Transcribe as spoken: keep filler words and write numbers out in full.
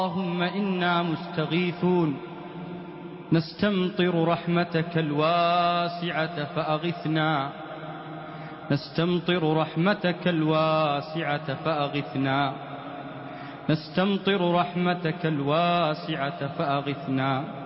اللهم إنا مستغيثون نستمطر رحمتك الواسعة فأغثنا نستمطر رحمتك الواسعة فأغثنا نستمطر رحمتك الواسعة فأغثنا